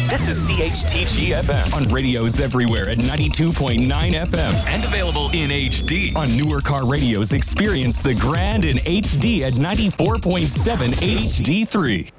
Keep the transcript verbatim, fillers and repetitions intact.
This is C H T G F M on radios everywhere at ninety-two point nine F M and available in H D. On newer car radios, experience the grand in H D at ninety-four point seven H D three.